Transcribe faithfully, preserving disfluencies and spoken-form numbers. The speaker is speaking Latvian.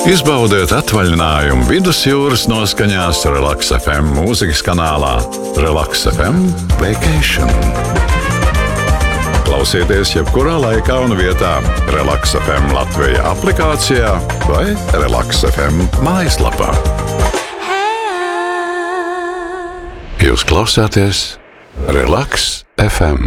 Izbaudiet atvaļinājumu vidusjūras noskaņās Relaks F M mūzikas kanālā Relaks F M Vacation. Klausieties jebkurā laikā un vietā Relaks F M Latvija aplikācijā vai Relaks F M mājaslapā. Jūs klausāties Relaks F M.